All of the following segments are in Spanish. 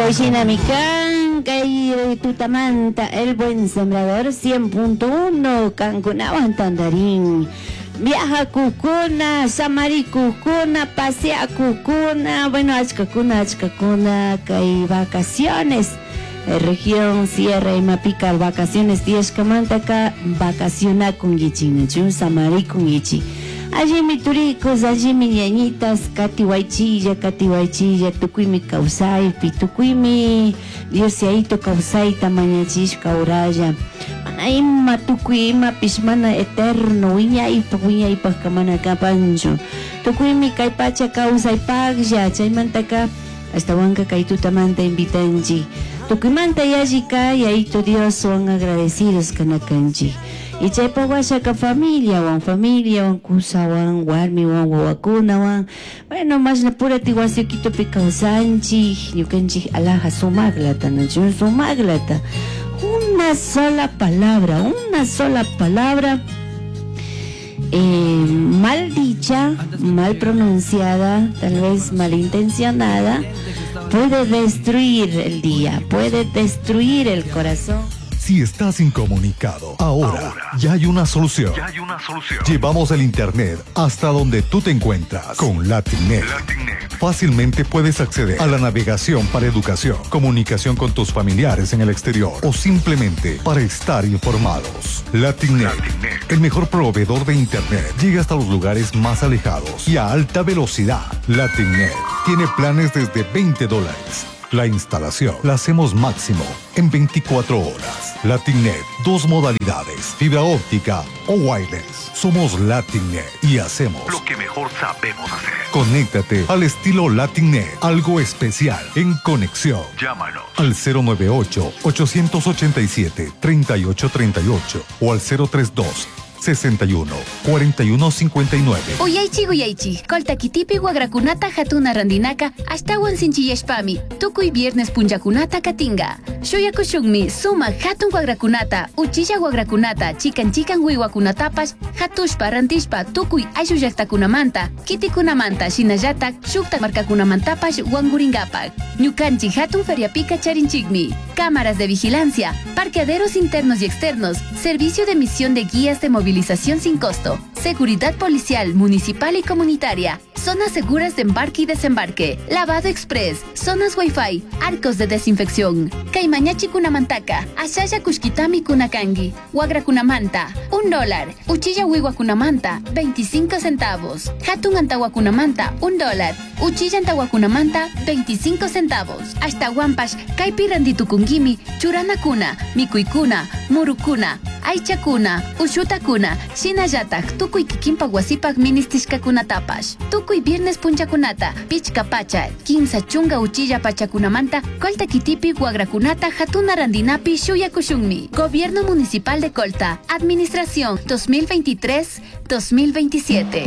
Xoxinamicán, Kay Tutamanta, El Buen Sembrador 100.1, Cancunawan Tandarín. Viaja a Cucuna, Samari Cucuna, pasea a Cucuna, bueno, achcacuna, Kay vacaciones. Región Sierra y Mapical, vacaciones 10 Camantaka, vacaciona con Yichina, Samari con Yichi. Allí mi turicos, allí mi ñañitas, Kati Waichilla, Tukui mi causai, Tukui mi Diosiaito causai, Tamañachish cauraya. Manaima Tukui ma pismana eterno, Wiñaipa Kamana Capancho. Tukui mi Kaipacha causai pagya, Chaimantaka, hasta Huanca Kaitutamanta invitanchi. Tukimanta yajika, Yaito Dios son agradecidos Kanakanchi. Y chaypa washaka familia, wan kusawan, warmi, wan wawakuna, wan. Bueno, más na pura tiwasiokito picausanchi, ñukanchi alaja sumaglata, nacho sumaglata. Una sola palabra, mal dicha, mal pronunciada, tal vez malintencionada, puede destruir el día, puede destruir el corazón. Si estás incomunicado, ahora ya hay una solución. Llevamos el internet hasta donde tú te encuentras con Latinnet. Fácilmente puedes acceder a la navegación para educación, comunicación con tus familiares en el exterior o simplemente para estar informados. Latinnet, el mejor proveedor de internet, llega hasta los lugares más alejados y a alta velocidad. Latinnet tiene planes desde $20. La instalación la hacemos máximo en 24 horas. Latinnet, 2 modalidades, fibra óptica o wireless. Somos Latinnet y hacemos lo que mejor sabemos hacer. Conéctate al estilo Latinnet, algo especial en conexión. Llámanos al 098-887-3838 o al 032-61-4159. Uyaychi, kolta kitipi wagrakunata hatuna randinaka, ashtawan sinchiyashpami, tukuy viernes punchakunata katinga. Shoyakushunmi, suma hatun wagrakunata, uchilla wagrakunata, chikan wiwakunatapash, hatushpa rantishpa, tukuy ayshu llaqtakunamanta, kitikunamanta, shinallatak, shukta markakunamantapash wanguringapak. Ñukanchi hatun feriapika charinchikmi. Cámaras de vigilancia, parqueaderos internos y externos, servicio de emisión de guías de movilización sin costo, seguridad policial, municipal y comunitaria, zonas seguras de embarque y desembarque, lavado express, zonas wifi, arcos de desinfección. Kaimañachi kunamantaka, ashaya kushkitami kunakangi, wagra kunamanta, $1, uchilla wiwa kunamanta, 25 centavos, hatun antawa kunamanta, $1, uchilla antawa kunamanta, 25 centavos. Hasta Wampash, kaipi randitukungimi, churana kuna, mikuikuna, murukuna, aichakuna, ushutakuna, shinayatak, tukuy kikimpa wasipak ministishkakunatapash. Tukuy viernes punchakunata, pichkapacha, 15 chunga uchilla pachakunamanta, kolta kitipi wagrakunata, hatuna randinapi shuyakushunmi. Gobierno Municipal de Colta, Administración 2023-2027.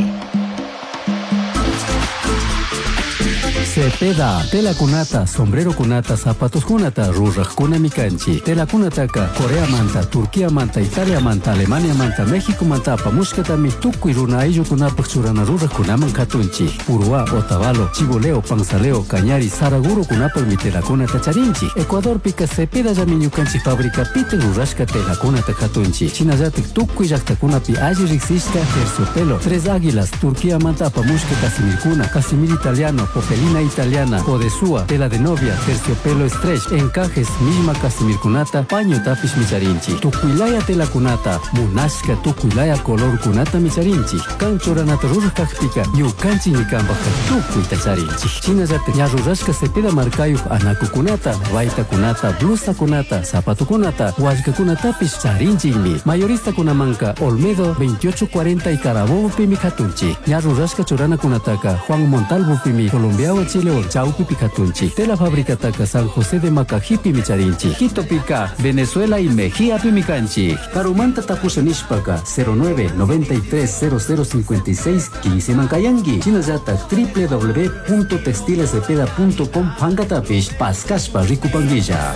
Cepeda, tela kunata, sombrero kunata, zapatos kunata, ruraj kuna mikanchi. Tela kunataka, Corea manta, Turquía manta, Italia manta, Alemania manta, México manta, pamushkatami, tukuy runa ayllu kunapak churana ruraj kunaman katunchi. Urua, Otavalo, Chiboleo, Panzaleo, Cañari, Saraguro kunapak mi tela kunata charinchi. Ecuador pika Cepeda yamiñukanchi fabrica pite rurashka tela kunata katunchi. Chinayatik tukuy llaqtakunapi ayllu riksishka terciopelo. Tres Águilas, Turquía manta, pamushka Casimir kuna, Casimir italiano, Popelina italiana, Odesúa, tela de novia, terciopelo stretch, encajes, misma Casimir kunata, paño tapish micharinchi. Tukuylaya tela kunata, munashka tukuylaya color kunata micharinchi. Kancho ranata rurajkakpika, ñukanchi ñikambaka tukuy tacharinchi. Chinallate ña rurashka Cepeda markayuq anaku kunata, vaita kunata, blusa kunata, zapato kunata, wallka kunatapish charinchikmi. Mayorista kunamanka, Olmedo 2840 y Carabobo pimi katunchi. Ña rurashka churana kunataka, Juan Montalvo pimi, Colombiao Chile o Chaupi Picatunchi. Tela fábrica Taca San José de Macajipi Micharinchi. Quito Pica, Venezuela y Mejía Pimicanchi. Carumanta Tapusanishpaca 09 93 0056 15 Mancayangi. Chinayata www.textilescepeda.com Hangatapish Pascaspa Ricupanguilla.